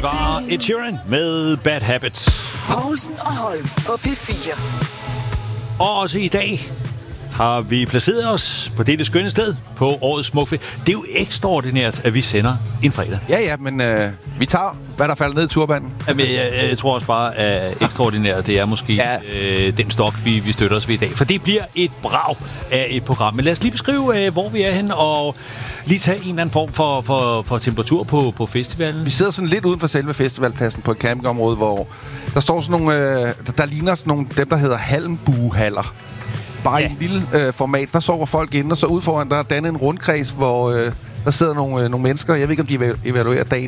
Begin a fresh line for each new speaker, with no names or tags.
var Ed Sheeran med Bad Habits.
Povlsen og Holm på P4.
Og også i dag har vi placeret os på dette skønne sted på årets Smukfest. Det er jo ekstraordinært, at vi sender en fredag.
Ja, men vi tager, hvad der falder ned i turbanden.
Jamen, jeg tror også bare, at ekstraordinært, det er måske den stok, vi støtter os ved i dag. For det bliver et brag af et program. Men lad os lige beskrive, hvor vi er hen, og lige tage en eller anden form for temperatur på festivalen.
Vi sidder sådan lidt uden for selve festivalpladsen på et campingområde, hvor der står sådan nogle, der ligner sådan nogle, dem der hedder halmbuehaller. Bare i en lille format, der sover folk inde, og så ud foran, der er dannet en rundkreds, hvor der sidder nogle mennesker. Jeg ved ikke, om de evaluerer